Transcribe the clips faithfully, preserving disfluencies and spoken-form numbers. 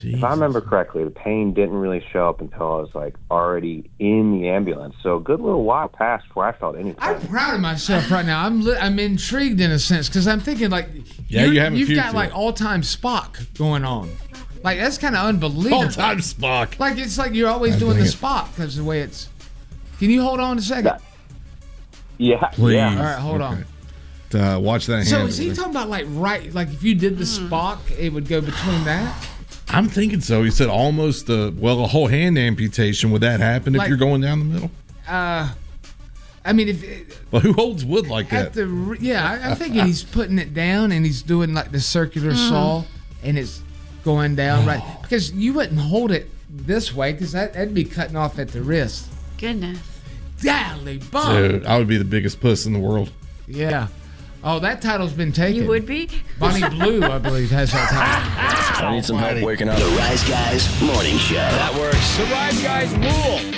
Jesus. If I remember correctly, the pain didn't really show up until I was like already in the ambulance. So a good little while passed before I felt any pain. I'm proud of myself right now. I'm li- I'm intrigued in a sense because I'm thinking like, Yeah, you haven't you've puked got like yet. all-time Spock going on. Like that's kind of unbelievable. All-time Spock. Like it's like you're always I doing the think it- Spock because the way it's. Can you hold on a second? That- Yeah, Please. yeah. All right, hold on. Uh, watch that So hand. is he talking about like right, like if you did the Spock, it would go between that? I'm thinking so. He said almost a well a whole hand amputation. Would that happen if Like- you're going down the middle? Uh, I mean, if Well, who holds wood like at that? the re- yeah, I, I'm thinking he's putting it down and he's doing like the circular saw and it's going down right because you wouldn't hold it this way because that, that'd be cutting off at the wrist. Goodness. Golly, bum. Dude, I would be the biggest puss in the world. Yeah. Oh, that title's been taken. You would be? Bonnie Blue, I believe, has that title. I need some help waking up. The Rise Guys Morning Show. That works. The Rise Guys rule.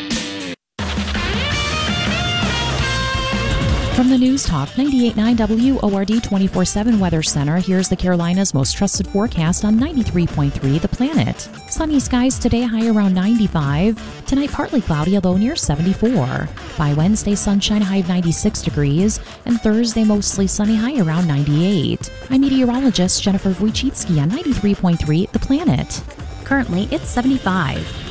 From the News Talk ninety-eight point nine W O R D twenty-four seven Weather Center, here's the Carolinas' most trusted forecast on ninety-three point three The Planet. Sunny skies today, high around ninety-five. Tonight, partly cloudy, a low near seventy-four. By Wednesday, sunshine, high of ninety-six degrees. And Thursday, mostly sunny, high around ninety-eight. I'm meteorologist Jennifer Wojcicki on ninety-three point three The Planet. Currently, it's seventy-five.